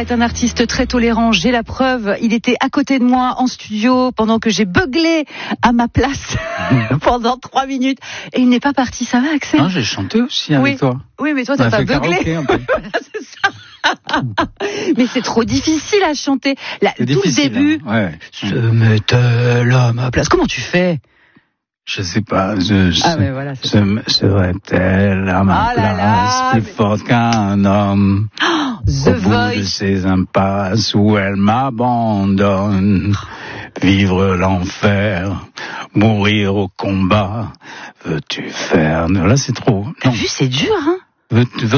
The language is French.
est un artiste très tolérant, j'ai la preuve. Il était à côté de moi en studio pendant que j'ai beuglé à ma place pendant 3 minutes. Et il n'est pas parti, ça va Axel? Non, j'ai chanté aussi avec toi. Oui, mais toi t'as pas beuglé. Voilà, c'est ça. Mais c'est trop difficile à chanter. Tout le début. Hein. Ouais. Se met-elle à ma place? Comment tu fais? Je sais pas. Voilà, Serait-elle à ma place plus forte qu'un homme The au bout Voice. de ces impasses où elle m'abandonne? Vivre l'enfer, mourir au combat. Veux-tu faire? Là, c'est trop. T'as vu, c'est dur, hein?